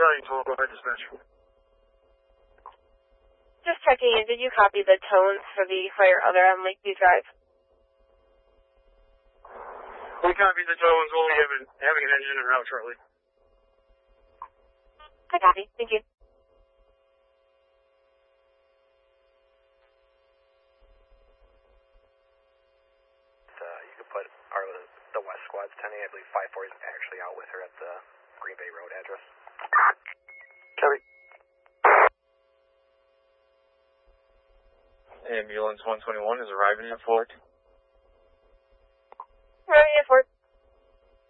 Charlie 12, go ahead, dispatch. Just checking in, did you copy the tones for the fire other on Lakeview Drive? We copied the tones, we'll be having an engine en route shortly. I copy, thank you. You could put the West Squad's 10A, I believe 5-4 is actually out with her at the Green Bay Road address. Copy. Ambulance 121 is arriving at Fort.